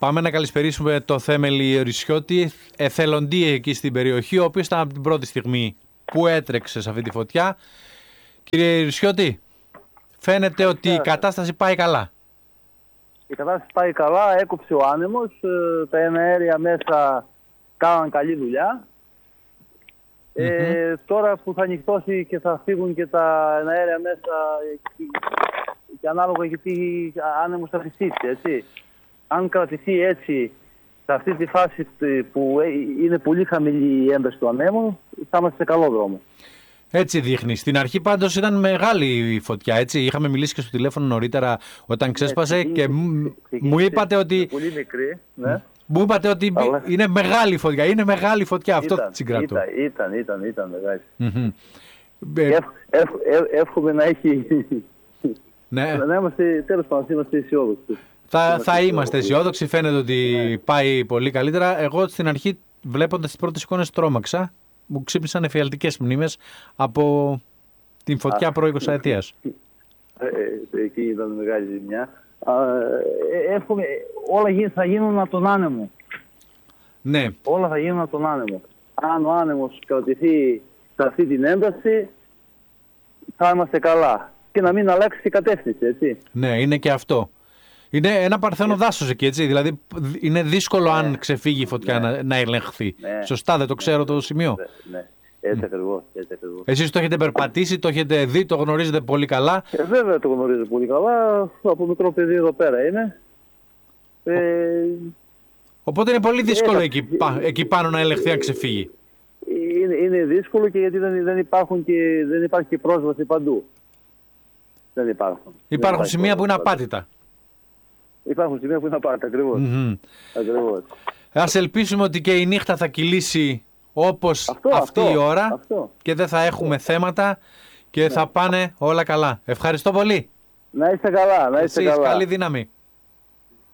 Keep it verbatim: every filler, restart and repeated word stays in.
Πάμε να καλησπερίσουμε το Θέμελη Ρησιώτη, εθελοντή εκεί στην περιοχή, ο οποίος ήταν από την πρώτη στιγμή που έτρεξε σε αυτή τη φωτιά. Κύριε Ρησιώτη, φαίνεται ότι η κατάσταση πάει καλά. Η κατάσταση πάει καλά, έκοψε ο άνεμος, τα εναέρια μέσα κάναν καλή δουλειά. Mm-hmm. Ε, τώρα που θα ανοιχτώσει και θα φύγουν και τα εναέρια μέσα και, και ανάλογα γιατί άνεμος θα φυσήξει, έτσι. Αν κρατηθεί έτσι σε αυτή τη φάση που είναι πολύ χαμηλή η ένταση του ανέμου, θα είμαστε σε καλό δρόμο. Έτσι δείχνει. Στην αρχή πάντως ήταν μεγάλη η φωτιά, έτσι. Είχαμε μιλήσει και στο τηλέφωνο νωρίτερα όταν ξέσπασε ναι, και μου είπατε ότι... Πολύ μικρή, ναι. Μου είπατε ότι αλλά... είναι μεγάλη φωτιά, είναι μεγάλη φωτιά, αυτό ήταν, συγκρατώ. Ήταν, ήταν, ήταν, ήταν μεγάλη. Mm-hmm. Εύχ, εύχ, εύχ, εύχομαι να έχει... Ναι. Να είμαστε, τέλος πάντων, είμαστε αισιόδοξοι. Θα, είμαστε, θα είμαστε αισιόδοξοι, φαίνεται ότι ναι. πάει πολύ καλύτερα. Εγώ στην αρχή, βλέποντας τις πρώτες εικόνες, τρόμαξα. Μου ξύπνησαν εφιαλτικές μνήμες από την φωτιά προ εικοσαετίας. Ε, εκεί ήταν μεγάλη ζημιά. Ε, εύχομαι, όλα θα γίνουν από τον άνεμο. Ναι. Όλα θα γίνουν από τον άνεμο. Αν ο άνεμος κρατηθεί σε αυτή την ένταση, θα είμαστε καλά. Και να μην αλλάξει η κατεύθυνση, έτσι. Ναι, είναι και αυτό. Είναι ένα παρθένο yeah. δάσος εκεί, έτσι. Δηλαδή είναι δύσκολο yeah. αν ξεφύγει η φωτιά yeah. να, να ελεγχθεί. Yeah. Σωστά, δεν το ξέρω yeah. το σημείο. Ναι, yeah. έτσι ακριβώς. Έτσι ακριβώς. Εσείς το έχετε περπατήσει, το έχετε δει, το γνωρίζετε πολύ καλά. Ε, βέβαια το γνωρίζω πολύ καλά. Από μικρό παιδί εδώ πέρα είναι. Ε, Οπότε είναι πολύ δύσκολο ε, εκεί, ε, εκεί πάνω να ελεγχθεί αν ξεφύγει. Είναι, είναι δύσκολο και γιατί δεν, δεν, υπάρχουν και, δεν υπάρχει και πρόσβαση παντού. Δεν υπάρχουν. Υπάρχουν δεν σημεία που είναι απάτητα. Υπάρχουν σημεία που είναι απάτητα, ακριβώς. Mm-hmm. ακριβώς. Ας ελπίσουμε ότι και η νύχτα θα κυλήσει όπως αυτό, αυτή αυτό, η ώρα αυτό. και δεν θα έχουμε αυτό. θέματα και ναι. θα πάνε όλα καλά. Ευχαριστώ πολύ. Να είστε καλά, να είστε Εσείς, καλά. καλή δύναμη.